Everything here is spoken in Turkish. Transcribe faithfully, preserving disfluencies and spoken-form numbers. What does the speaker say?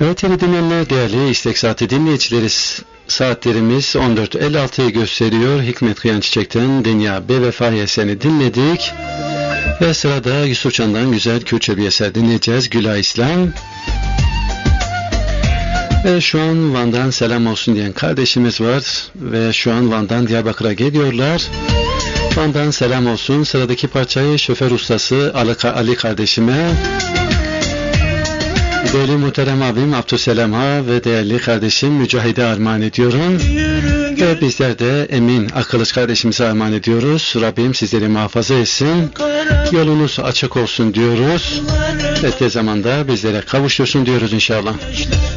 Evet değerli dinleyenler, değerli İstek Saati dinleyicileri, saatlerimiz on dört elli altıyı gösteriyor. Hikmet Kıyan Çiçek'ten Dünya Bevefa eserini dinledik. Ve sırada Yusuf Can'dan güzel Kürtçe bir eser dinleyeceğiz. Güla İslam. Ve şu an Van'dan selam olsun diyen kardeşimiz var. Ve şu an Van'dan Diyarbakır'a geliyorlar. Van'dan selam olsun. Sıradaki parçayı şoför ustası Ali kardeşime, değerli muhterem abim Abdüsselam'a ve değerli kardeşim Mücahide armağan ediyorum. Ve bizler de Emin Akılıç kardeşimize armağan ediyoruz. Rabbim sizleri muhafaza etsin. Yolunuz açık olsun diyoruz. Ve tez zamanda bizlere kavuştursun diyoruz inşallah.